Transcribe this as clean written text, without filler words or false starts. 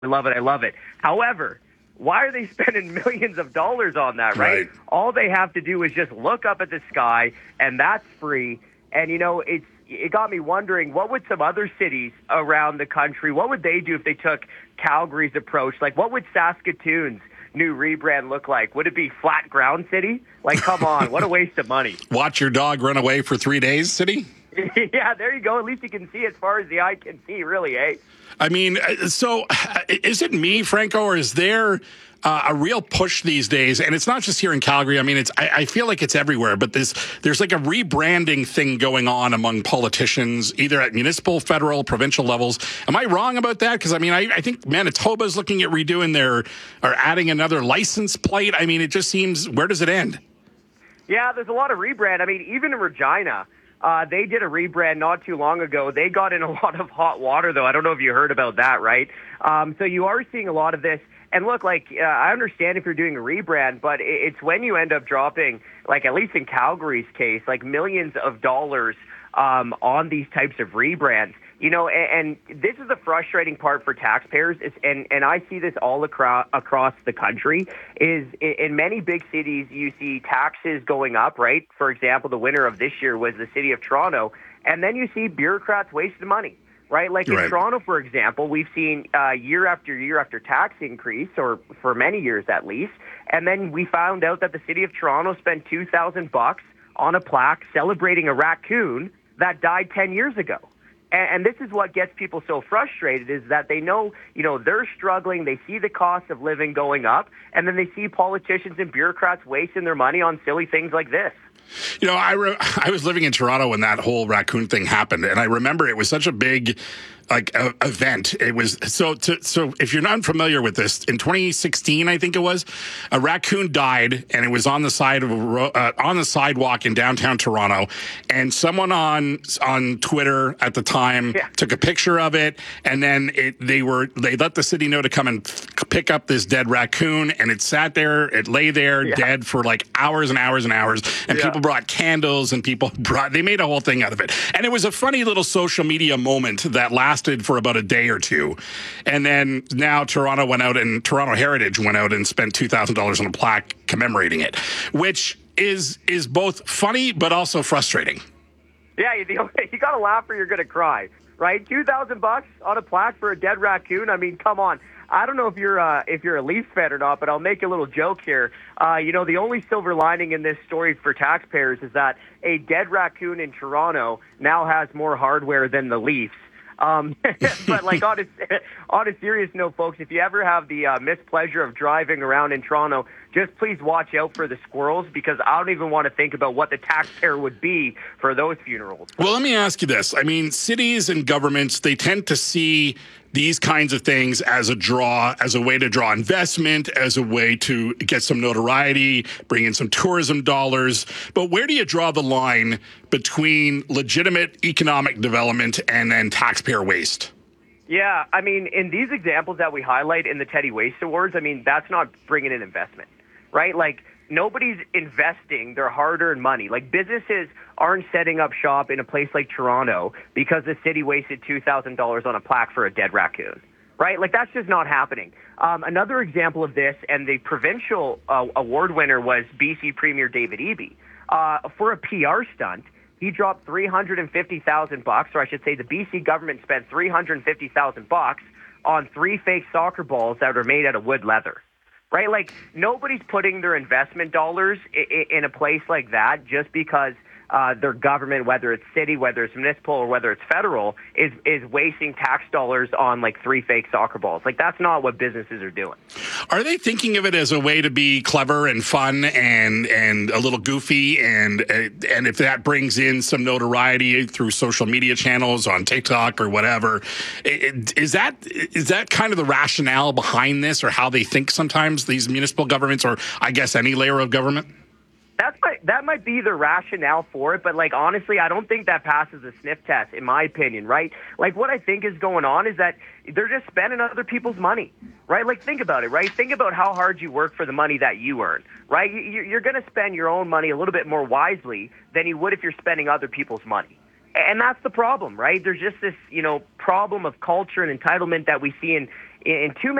I love it. I love it. However, why are they spending millions of dollars on that, right? All they have to do is just look up at the sky, and that's free. And, it got me wondering, what would some other cities around the country, what would they do if they took Calgary's approach? Like, what would Saskatoon's new rebrand look like? Would it be Flat Ground City? Like, come on, what a waste of money. Watch your dog run away for 3 days, City? Yeah, there you go. At least you can see as far as the eye can see, really, eh? I mean, so is it me, Franco, or is there a real push these days? And it's not just here in Calgary. I mean, I feel like it's everywhere, but there's like a rebranding thing going on among politicians, either at municipal, federal, provincial levels. Am I wrong about that? Because, I mean, I think Manitoba's looking at redoing or adding another license plate. I mean, it just seems, where does it end? Yeah, there's a lot of rebrand. I mean, even in Regina, they did a rebrand not too long ago. They got in a lot of hot water, though. I don't know if you heard about that, right? So you are seeing a lot of this. And look, I understand if you're doing a rebrand, but it's when you end up dropping, like at least in Calgary's case, like millions of dollars on these types of rebrands. And this is the frustrating part for taxpayers, and I see this all across the country, is in many big cities you see taxes going up, right? For example, the winner of this year was the city of Toronto, and then you see bureaucrats wasting money. Right? Like in Toronto, for example, we've seen year after tax increase, or for many years at least. And then we found out that the city of Toronto spent $2,000 on a plaque celebrating a raccoon that died 10 years ago. And this is what gets people so frustrated, is that they know, they're struggling. They see the cost of living going up, and then they see politicians and bureaucrats wasting their money on silly things like this. I was living in Toronto when that whole raccoon thing happened, and I remember it was such a big event. It was so if you're not familiar with this, in 2016, I think it was, a raccoon died, and it was on the side of on the sidewalk in downtown Toronto, and someone on Twitter at the time took a picture of it, and then they let the city know to come and pick up this dead raccoon, and it sat there, it lay there dead for like hours and hours and hours, and people brought candles, and they made a whole thing out of it, and it was a funny little social media moment that lasted for about a day or two. And then now Toronto Heritage went out and spent $2,000 on a plaque commemorating it, which is both funny but also frustrating. Yeah, you got to laugh or you're going to cry, right? $2,000 on a plaque for a dead raccoon. I mean, come on. I don't know if you're a Leafs fan or not, but I'll make a little joke here. The only silver lining in this story for taxpayers is that a dead raccoon in Toronto now has more hardware than the Leafs. But on a serious note, folks, if you ever have the mispleasure of driving around in Toronto, just please watch out for the squirrels, because I don't even want to think about what the taxpayer would be for those funerals. Well, let me ask you this. I mean, cities and governments, they tend to see these kinds of things as a way to draw investment, as a way to get some notoriety, bring in some tourism dollars. But where do you draw the line between legitimate economic development and then taxpayer waste? Yeah, I mean, in these examples that we highlight in the Teddy Waste Awards, I mean, that's not bringing in investment, right? Like, nobody's investing their hard-earned money. Like, businesses aren't setting up shop in a place like Toronto because the city wasted $2,000 on a plaque for a dead raccoon, right? Like, that's just not happening. Another example of this, and the provincial award winner was BC Premier David Eby. For a PR stunt, he dropped $350,000, or I should say the BC government spent $350,000 on 3 fake soccer balls that were made out of wood leather. Right? Like, nobody's putting their investment dollars in a place like that just because their government, whether it's city, whether it's municipal, or whether it's federal, is wasting tax dollars on like 3 fake soccer balls. Like, that's not what businesses are doing. Are they thinking of it as a way to be clever and fun and a little goofy, and if that brings in some notoriety through social media channels on TikTok or whatever, is that kind of the rationale behind this, or how they think sometimes, these municipal governments, or I guess any layer of government? That might be the rationale for it, but like, honestly, I don't think that passes a sniff test, in my opinion, right? Like, what I think is going on is that they're just spending other people's money, right? Like, think about it, right? Think about how hard you work for the money that you earn, right? You're going to spend your own money a little bit more wisely than you would if you're spending other people's money. And that's the problem, right? There's just this, problem of culture and entitlement that we see in too